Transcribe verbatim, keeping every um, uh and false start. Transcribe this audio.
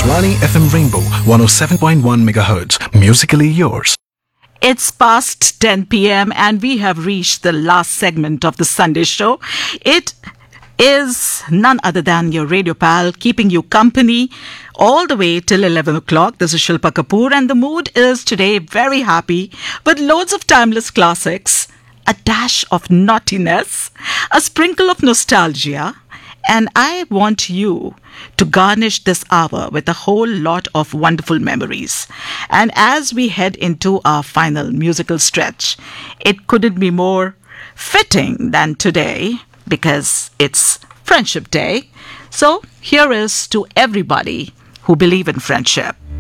Akashvani F M Rainbow one oh seven point one megahertz. Musically yours. It's past ten p.m. and we have reached the last segment of the Sunday show. It is none other than your radio pal keeping you company all the way till eleven o'clock. This is Shilpa Kapoor and the mood is today very happy with loads of timeless classics, a dash of naughtiness, a sprinkle of nostalgia, and I want you to garnish this hour with a whole lot of wonderful memories. And as we head into our final musical stretch, it couldn't be more fitting than today because it's Friendship Day. So here is to everybody who believe in friendship.